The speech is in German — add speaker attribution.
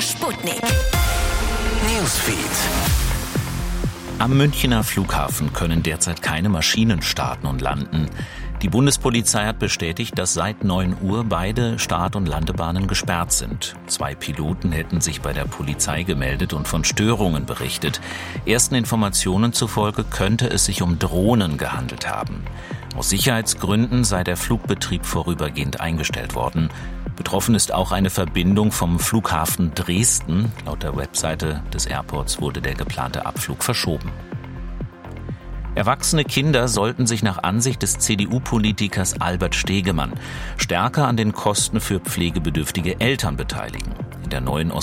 Speaker 1: Sputnik.
Speaker 2: Newsfeed.
Speaker 3: Am Münchener Flughafen können derzeit keine Maschinen starten und landen. Die Bundespolizei hat bestätigt, dass seit 9 Uhr beide Start- und Landebahnen gesperrt sind. 2 Piloten hätten sich bei der Polizei gemeldet und von Störungen berichtet. Ersten Informationen zufolge könnte es sich um Drohnen gehandelt haben. Aus Sicherheitsgründen sei der Flugbetrieb vorübergehend eingestellt worden. Betroffen ist auch eine Verbindung vom Flughafen Dresden. Laut der Webseite des Airports wurde der geplante Abflug verschoben. Erwachsene Kinder sollten sich nach Ansicht des CDU-Politikers Albert Stegemann stärker an den Kosten für pflegebedürftige Eltern beteiligen. In der neuen